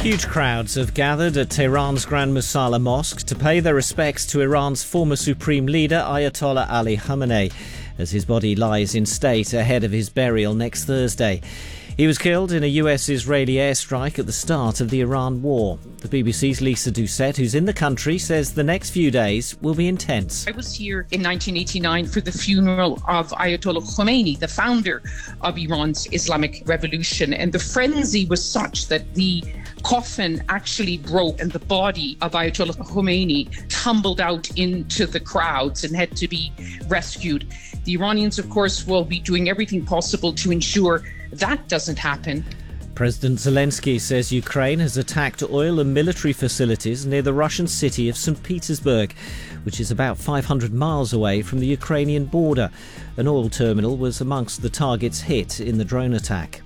Huge crowds have gathered at Tehran's Grand Musalla Mosque to pay their respects to Iran's former supreme leader Ayatollah Ali Khamenei, as his body lies in state ahead of his burial next Thursday. He was killed in a US-Israeli airstrike at the start of the Iran war. The BBC's Lisa Doucette, who's in the country, says the next few days will be intense. I was here in 1989 for the funeral of Ayatollah Khomeini, the founder of Iran's Islamic Revolution, and the frenzy was such that the coffin actually broke and the body of Ayatollah Khomeini tumbled out into the crowds and had to be rescued. The Iranians, of course, will be doing everything possible to ensure that doesn't happen. President Zelensky says Ukraine has attacked oil and military facilities near the Russian city of St. Petersburg, which is about 500 miles away from the Ukrainian border. An oil terminal was amongst the targets hit in the drone attack.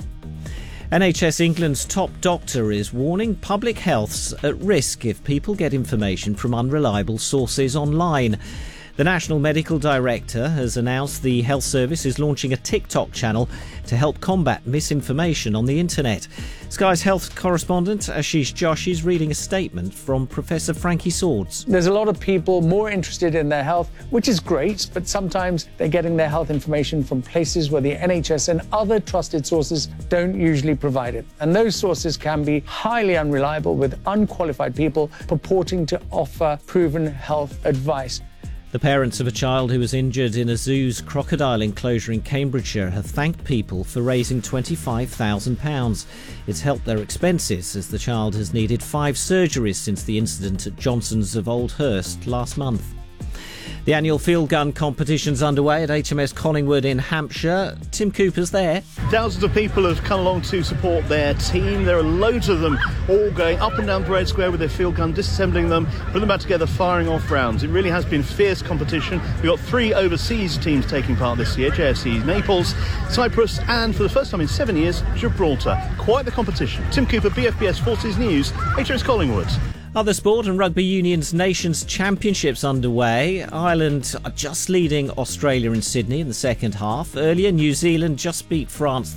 NHS England's top doctor is warning public health's at risk if people get information from unreliable sources online. The National Medical Director has announced the Health Service is launching a TikTok channel to help combat misinformation on the internet. Sky's health correspondent Ashish Joshi is reading a statement from Professor Frankie Swords. There's a lot of people more interested in their health, which is great, but sometimes they're getting their health information from places where the NHS and other trusted sources don't usually provide it. And those sources can be highly unreliable, with unqualified people purporting to offer proven health advice. The parents of a child who was injured in a zoo's crocodile enclosure in Cambridgeshire have thanked people for raising £25,000. It's helped their expenses, as the child has needed 5 surgeries since the incident at Johnson's of Old Hurst last month. The annual field gun competition's underway at HMS Collingwood in Hampshire. Tim Cooper's there. Thousands of people have come along to support their team. There are loads of them all going up and down Parade Square with their field gun, disassembling them, putting them back together, firing off rounds. It really has been fierce competition. We've got 3 overseas teams taking part this year: JFC Naples, Cyprus, and for the first time in 7 years, Gibraltar. Quite the competition. Tim Cooper, BFBS Forces News, HMS Collingwood. Other sport and Rugby Union's Nations Championships underway. Ireland are just leading Australia in Sydney in the second half. Earlier, New Zealand just beat France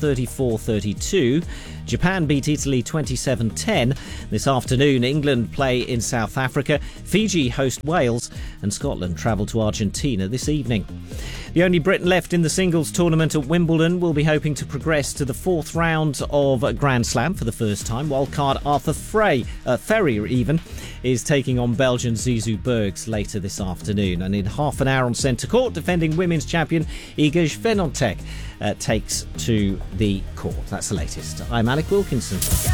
34-32. Japan beat Italy 27-10. This afternoon, England play in South Africa. Fiji host Wales, and Scotland travel to Argentina this evening. The only Briton left in the singles tournament at Wimbledon will be hoping to progress to the 4th round of Grand Slam for the first time. Wildcard Arthur Ferry is taking on Belgian Zizou Bergs later this afternoon. And in half an hour on centre court, defending women's champion Iga Swiatek takes to the court. That's the latest. I'm Alec Wilkinson.